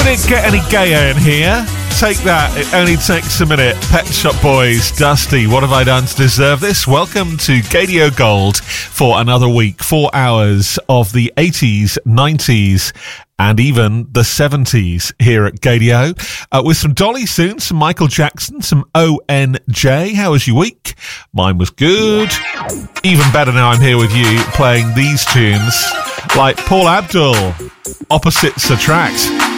Didn't get any gayer in here. Take that. It only takes a minute. Pet Shop Boys, Dusty. What have I done to deserve this? Welcome to Gadio Gold for another week. 4 hours of the 80s, 90s, and even the 70s here at Gadio. With some Dolly soon, some Michael Jackson, some ONJ. How was your week? Mine was good. Even better now I'm here with you playing these tunes like Paul Abdul. Opposites Attract.